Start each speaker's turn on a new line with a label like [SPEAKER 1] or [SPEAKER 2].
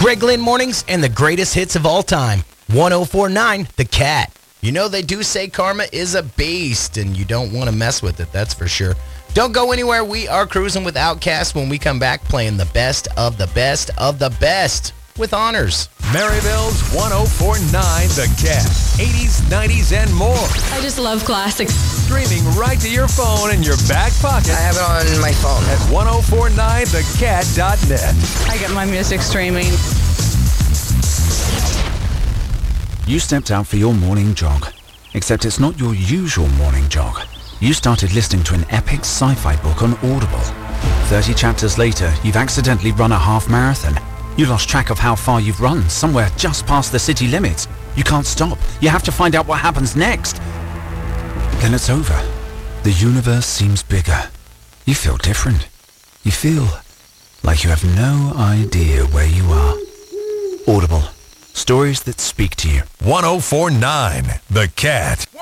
[SPEAKER 1] Greg Lynn Mornings and the greatest hits of all time. 104.9 The Cat. You know, they do say karma is a beast, and you don't want to mess with it, that's for sure. Don't go anywhere. We are cruising with Outkast when we come back, playing the best of the best of the best with honors.
[SPEAKER 2] Maryville's 104.9 The Cat. 80s, 90s, and more.
[SPEAKER 3] I just love classics.
[SPEAKER 2] Streaming right to your phone in your back pocket.
[SPEAKER 4] I have it on my phone.
[SPEAKER 2] At 1049thecat.net.
[SPEAKER 3] I get my music streaming.
[SPEAKER 5] You stepped out for your morning jog, except it's not your usual morning jog. You started listening to an epic sci-fi book on Audible. 30 chapters later, you've accidentally run a half marathon. You lost track of how far you've run, somewhere just past the city limits. You can't stop. You have to find out what happens next. Then it's over. The universe seems bigger. You feel different. You feel like you have no idea where you are. Audible. Stories that speak to you.
[SPEAKER 2] 1049 The Cat.